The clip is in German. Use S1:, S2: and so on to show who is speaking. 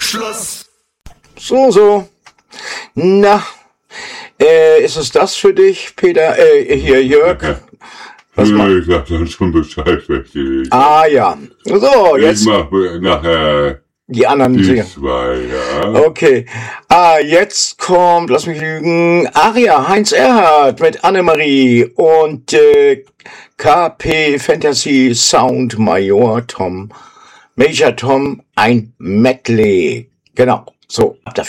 S1: Schluss.
S2: So. Na, ist es das für dich, Peter? Hier, Jörg? Was
S3: Ich sag dann schon Bescheid, welche ich.
S2: Ah, ja. So, jetzt.
S3: Ich mach nachher
S2: Die anderen
S3: die
S2: singen.
S3: 2, ja.
S2: Okay. Jetzt kommt, lass mich lügen, Aria, Heinz Erhardt mit Annemarie und KP Fantasy Sound Major Tom, ein Medley. Genau. So, ab dafür.